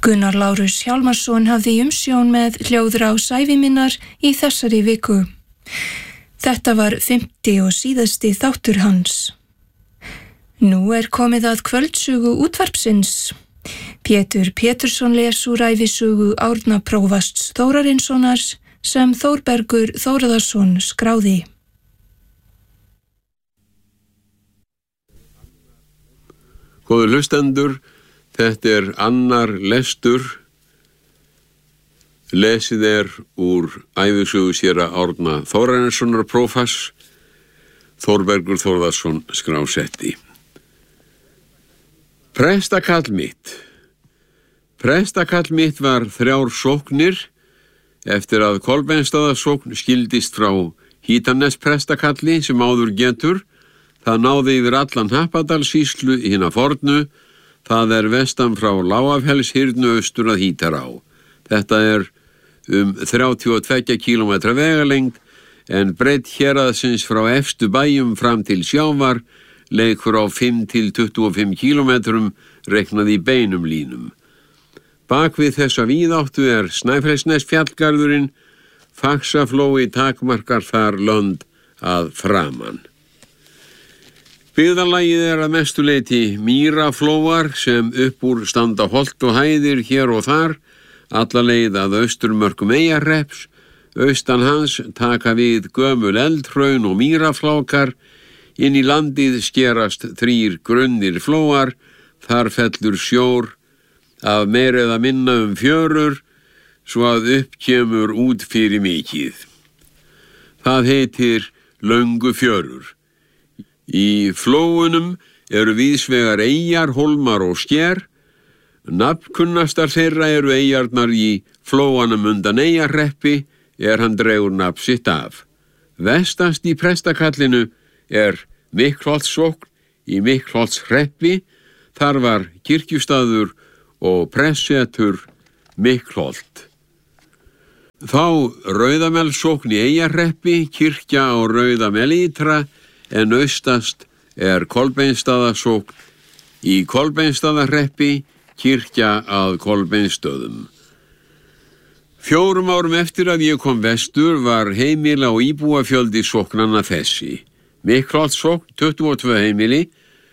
Gunnar Lárus Hjálmarsson hafði umsjón með hljóðrás æviminnar í þessari viku. Þetta var 5. og síðasti þáttur hans. Nú komið að kvöldsögu útvarpsins. Pétur Pétursson les úr ævisögu Árna prófasts Þórarinssonar sem Þórbergur Þórðarsson skráði. Góður hlustendur, þetta annar lestur. Lesið úr ævisögu séra Árna Þórarinssonar prófasts, Þórbergur Þórðarsson skrásetti. Prestakall mitt. Prestakall mitt var 3 sóknir eftir að Kolbeinsstaðasókn skildist frá Hítanes prestakalli sem áður getur. Það náði yfir allan Happadalssýslu hina fornu, það vestan frá Lágafellshyrnu austur að Hítará. Þetta 32 kílómetra vegalengd en breidd héraðsins frá efstu bæjum fram til sjávar leikur á 5 til 25 kílómetrum reiknað í beinum línum. Bak við þessa víðáttu Snæfellsnes fjallgarðurinn, Faxaflói takmarkar þar lönd að framan. Byggðarlagið að mestu leyti mýraflóar sem upp úr standa holt og hæðir hér og þar, alla leið að austurmörkum Eyjahrepps, austan hans taka við gömul eldhraun og mýraflákar, inn í landið skerast 3 grunnir flóar, þar fellur sjór af meir eða minna fjörur, svo að upp kemur út fyrir mikið. Það heitir löngu fjörur. Í flóunum víðsvegar eyjar, hólmar og sker. Nafnkunnastar þeirra eyjarnar í flóanum undan Eyjahreppi hann dregur nafn sitt af. Vestast í prestakallinu Miklholtssókn í Miklholtshreppi. Þar var kirkjustaður og pressetur Miklholt. Þá Rauðamelsókn í Eyjahreppi, kirkja á Rauðamel ytra, en austast Kolbeinsstaðasókn í Kolbeinsstaðahreppi, kirkja að Kolbeinsstöðum. 4 árum eftir að ég kom vestur var heimila og íbúafjöldi sóknanna þessi. Miklholtssókn 22 heimili,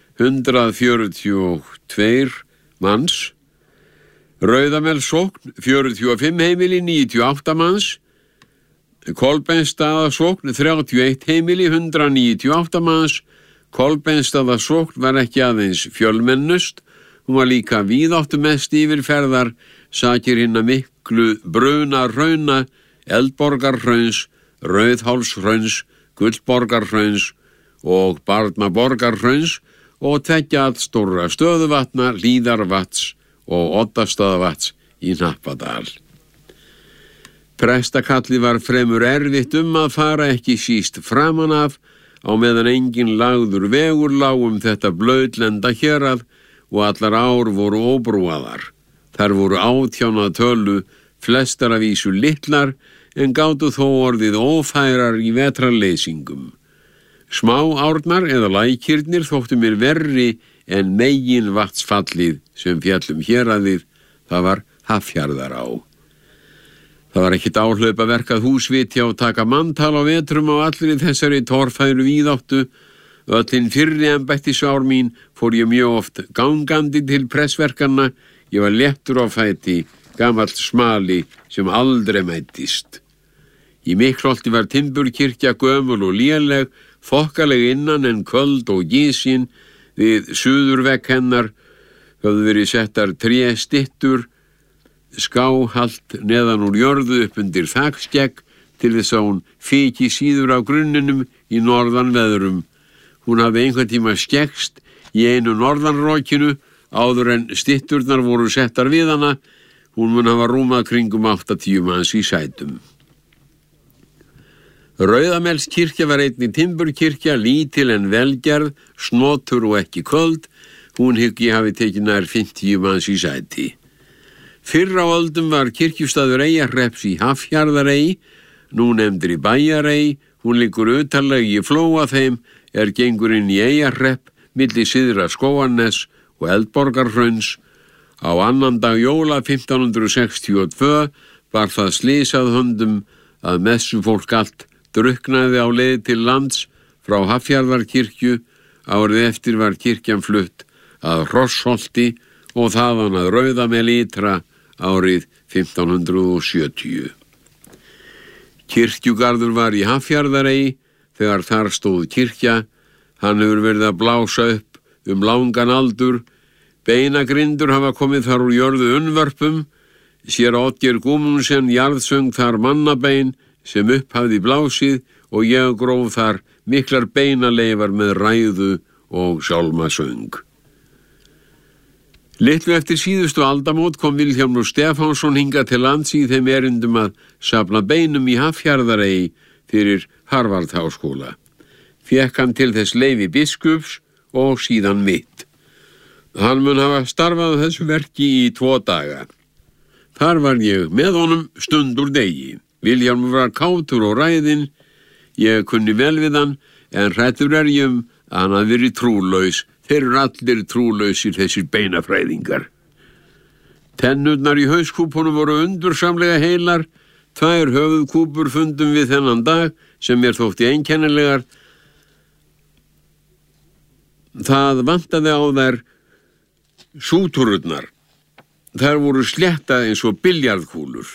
142 manns. Rauðamelsókn 45 heimili, 98 manns. Kolbeinsstaðasókn 31 heimili, 198 manns. Kolbeinsstaðasókn var ekki aðeins fjölmennust, hún var líka víðáttumest yfirferðar, sakir hinna miklu brunahrauna, Eldborgarhrauns, Rauðhálshrauns, Gullborgarhrauns og Barnaborgarhrauns og 2 allstórra stöðuvatna, Hlíðarvatns og Oddastaðavatns í Hnappadal. Prestakalli var fremur erfitt að fara, ekki síst framan af, á meðan engin lagður vegur lá þetta blautlenda hérað og allar ár voru óbrúaðar. Þar voru 18 að tölu, flestar af vísu litlar, en gátu þó orðið ófærar í vetrarleysingum. Smá árnar eða lækirnir þóttu mér verri en megin vatnsfallið sem fjallum héraðið, það var Hafnfjarðará. Það var ekkit áhlaupaverk að húsvitja og taka manntal á vetrum á allri þessari torfæru víðáttu. Öllin fyrri embættisár mín fór ég mjög oft gangandi til pressverkanna. Ég var léttur á fæti, gamall smali sem aldrei mættist. Í Miklholti var timburkirkja gömul og léleg, þokkaleg innan en köld og gisinn. Við suðurvegg hennar höfðu verið settar tréstyttur, skáhalt neðan úr jörðu upp undir þakskegg til þess að hún fyki síður á grunninum í norðan veðrum. Hún hafði einhvern tíma skeggst í einu norðanrokinu áður en stytturnar voru settar við hana. Hún mun hafa rúmað kringum 80 manns í sætum. Rauðamelskirkja var einnig timburkirkja, lítil en velgerð, snotur og ekki köld. Hún hyggi hafi tekið nær 50 manns í sæti. Fyrr á öldum var kirkjustaður Eyjahrepps í Hafnfjarðarey, nú nefndir í Bæjarey. Hún liggur utarlega í flóa þeim gengur inn í Eyjahrepp milli Syðra Skógarness og Eldborgarhrauns. Á annan dag jóla 1562 var það slysað höndum að messufólk allt drukknaði á leið til lands frá Hafnarfjarðarkirkju. Árið eftir var kirkjan flutt að Hrossholti og þaðan að Rauðamel ytra árið 1570. Kirkjugarður var í Hafnarfjarðarey þegar þar stóð kirkja. Hann hefur verið að blása upp langan aldur. Beinagrindur hafa komið þar úr jörðu unnvörpum. Séra Oddgeir Guðmundsson jarðsöng þar mannabein sem upp hafði blásið og ég gróf þar miklar beinaleifar með ræðu og sálmasöng. Litlu eftir síðustu aldamót kom Vilhjálmur Stefánsson hingað til lands í þeim erindum að safna beinum í Hafnarfjarðarey fyrir Harvard-háskóla. Fékk hann til þess leyfi biskups og síðan mitt. Hann mun hafa starfað þessu verki í 2 daga. Þar var ég með honum stund úr degi. Vilhjálmur var kátur og ræðinn. Ég kunni vel við hann, en hræddur ég að hann hafði verið trúlaus. Þeir eru allir trúlausir þessir beinafræðingar. Tennurnar í hauskúpunum voru undursamlega heilar. 2 höfuðkúpur fundum við þennan dag sem mér þótti einkennilegar. Það vantaði á þær sútururnar. Þær voru slétta eins og biljarðkúlur.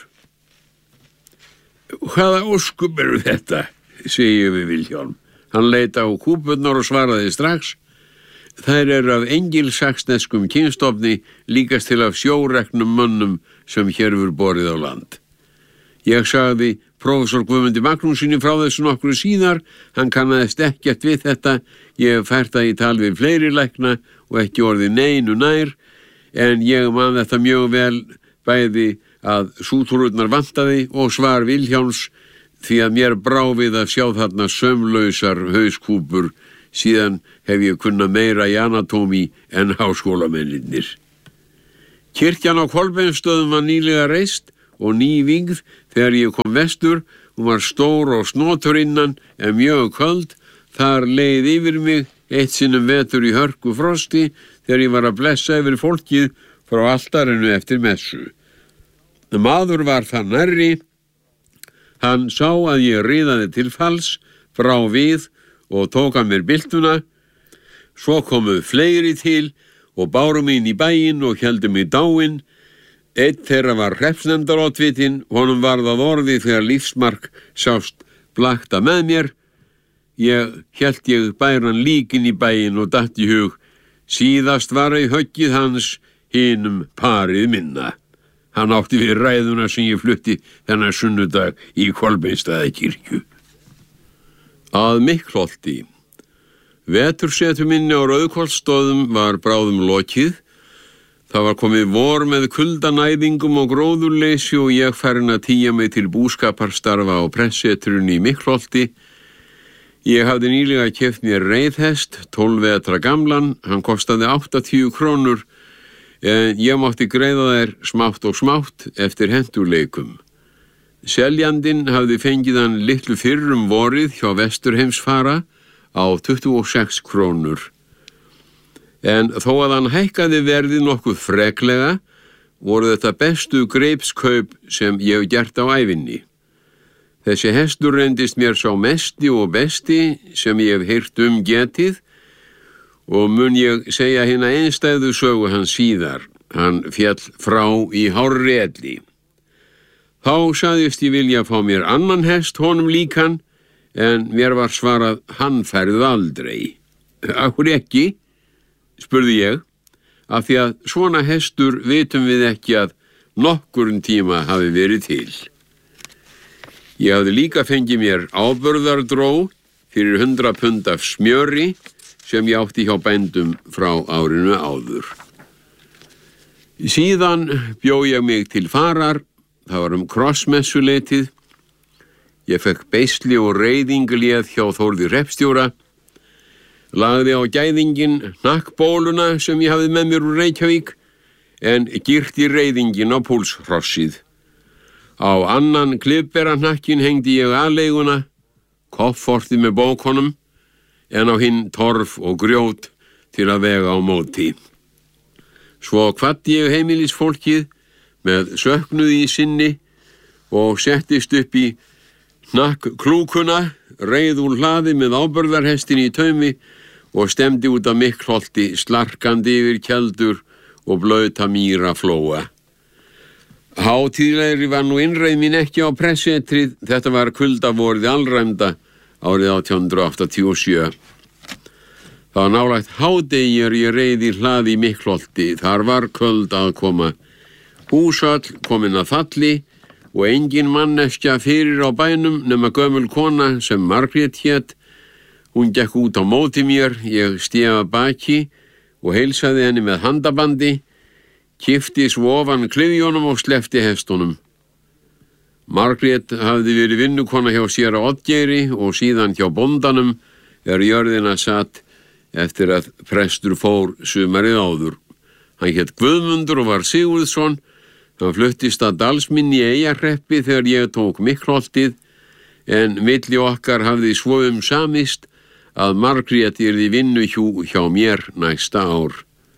Hvaða óskup eru þetta? Segi við Vilhjálm. Hann leit á kúpurnar og svaraði strax. Þær eru af engilsaxneskum kynstofni, líkast til af sjóreknum mönnum sem hér hefur borið á land. Ég sagði prófessor Guðmundi Magnúsinni frá þessu nokkru síðar. Hann kannaðist ekkert við þetta. Ég hef fært það í tal við fleiri lækna og ekki orðið neinu nær, en ég man þetta mjög vel, bæði að sútururnar vantaði og svar Vilhjálms, því að mér brá við að sjá þarna sömlausar hauskúpur. Síðan hef ég kunnað meira í anatómi en háskólamennirnir. Kirkjan á Kolbeinsstöðum var nýlega reist og nývígð þegar ég kom vestur. Hún var stór og snotur innan en mjög köld. Þar leið yfir mig eitt sinnum vetur í hörku frosti þegar ég var að blessa yfir fólkið frá altarinu eftir messu. Maður var það nærri. Hann sá að ég riðaði til falls frá við og tók að mér byltuna. Svo komu fleiri til og báru mig inn í bæinn og héldu mig dáinn. Einn þeirra var hreppsnefndaroddvitinn. Honum varð að orði þegar lífsmark sást blakta með mér. Ég bæran líkin í bæinn og datt í hug. Síðast var í höggið hans hinum parið minna. Hann átti við ræðuna sem ég flutti þennan sunnudag í Kolbeinsstaðakirkju. Að Miklholti. Vetursetu minni á Rauðkollsstöðum var bráðum lokið. Það var komið vor með kuldanæðingum og gróðurleysi og ég farin að tía mig til búskaparstarfa á pressetrunni í Miklholti. Ég hafði nýlega keypt mér reiðhest, 12 vetra gamlan. Hann kostaði 80 krónur, en ég mátti greiða þær smátt og smátt eftir hentugleikum. Seljandinn hafði fengið hann litlu fyrr vorið hjá Vesturheimsfara á 26 krónur. En þó að hann hækkaði verðið nokkuð freklega, voru þetta bestu greipskaup sem ég hef gert á ævinni. Þessi hestur reyndist mér sá mesti og besti sem ég hef heyrt getið og mun ég segja hina einstæðu sögu hans síðar. Hann féll frá í hárri elli. Þá sagðist ég vilja fá mér annan hest honum líkan, en mér var svarað hann færðu aldrei. Af hverju ekki? Spurði ég, af því að svona hestur vitum við ekki að nokkurn tíma hafi verið til. Ég hafði líka fengið mér áburðardró fyrir 100 pund af smjöri sem ég átti hjá bændum frá árinu áður. Síðan bjó ég mig til farar. Það var krossmessuleitið. Ég fekk beisli og reiðinglið hjá Þórði hreppstjóra. Lagði á gæðingin hnakkbóluna sem ég hafði með mér úr Reykjavík, en girti reiðingin á púlshrossið. Á annan klippberahnakkin hengdi ég aðleiguna, kofforti með bókonum, en á hinn torf og grjót til að vega á móti. Svo kvaddi ég heimilisfólkið með söknuði í sinni og settist upp í hnakkklúkuna, reið úr hlaði með áburðarhestin í taumi og stemdi út af Miklholti slarkandi yfir keldur og blauta mýraflóa. Hátíðlegri var nú innreið mín ekki á pressetrið, þetta var kuldavorið alræmda árið 1887. Það var nálægt hádegi ég reið í hlaði í Miklholti, þar var köld aðkoma. Húsöll komin að falli og engin manneskja fyrir á bænum nema gömul kona sem Margrét hét. Hún gekk út á móti mér, ég stefa baki og heilsaði henni með handabandi, kippti svo ofan klyfjónum og sleppti hestunum. Margrét hafði verið vinnukona hjá séra Oddgeiri og síðan hjá bóndanum jörðina satt eftir að prestur fór sumarið áður. Hann hét Guðmundur og var Sigurðsson. Hann fluttist að Dalsmynni í Eyjahreppi þegar ég tók Miklholtið, en milli okkar hafði svo samist að Margrét yrði vinnuhjú hjá mér næsta ár.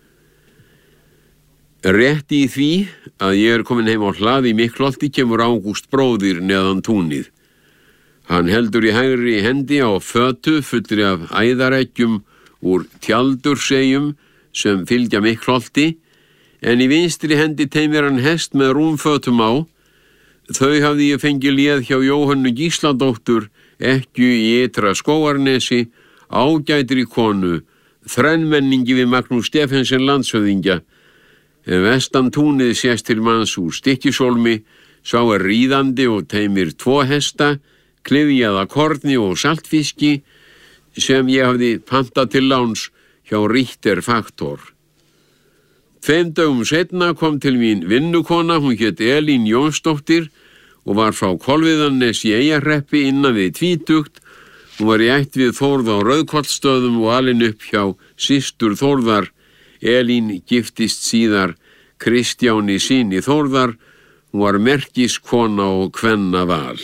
Rétt í því að ég komin heim á hlað í Miklholti kemur Ágúst bróðir neðan túnið. Hann heldur í hægri hendi á fötu fullri af æðareggjum úr tjaldursegjum sem fylgja Miklholti, en í vinstri hendi teymir hann hest með rúmfötum á. Þau hafði ég fengið léð hjá Jóhönnu Gísladóttur, ekkju í Ytra Skógarnesi, ágætri konu, þrennmenningi við Magnús Stephensen landshöfðingja. Vestan túnið sést til manns úr Stykkishólmi, sá ríðandi og teymir 2 hesta, klyfjaða korni og saltfiski, sem ég hafði pantað til láns hjá Richter Faktor. 5 dögum seinna kom til mín vinnukona, hún hét Elín Jónsdóttir og var frá Kolviðarnesi í Eyjahreppi innan við 20. Hún var í ætt við Þórð á Rauðkollsstöðum og alin upp hjá systur Þórðar. Elín giftist síðar Kristjáni syni Þórðar. Hún var merkiskona og kvennaval.